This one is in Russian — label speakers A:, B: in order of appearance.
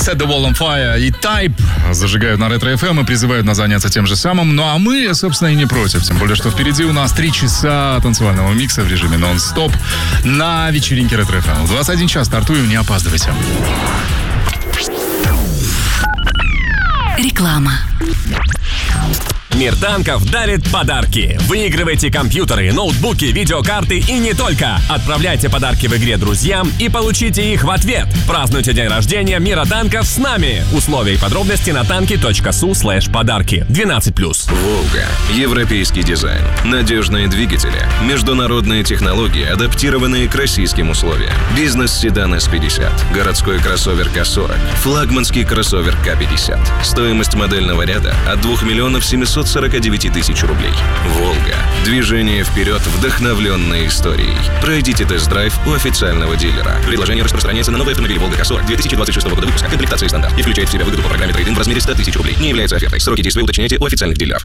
A: Set the Wall on Fire и Type зажигают на Ретро-ФМ и призывают нас заняться тем же самым. Ну а мы, собственно, и не против. Тем более, что впереди у нас 3 часа танцевального микса в режиме нон-стоп на вечеринке Ретро-ФМ. В 21 час стартуем, не опаздывайте.
B: Реклама.
C: Мир танков дарит подарки. Выигрывайте компьютеры, ноутбуки, видеокарты и не только. Отправляйте подарки в игре друзьям и получите их в ответ. Празднуйте день рождения Мира танков с нами. Условия и подробности на tanki.su/подарки. 12+.
D: Волга. Европейский дизайн. Надежные двигатели. Международные технологии, адаптированные к российским условиям. Бизнес-седан S50. Городской кроссовер К40. Флагманский кроссовер К50. Стоимость модельного ряда от 2 749 000 рублей. Волга. Движение вперед, вдохновленной историей. Пройдите тест-драйв у официального дилера. Предложение распространяется на новые автомобили Волга К40 2026 года выпуска, комплектации стандарт и включает в себя выгоду по программе трейд-ин в размере 100 000 рублей. Не является офертой. Сроки действия уточняйте у официальных дилеров.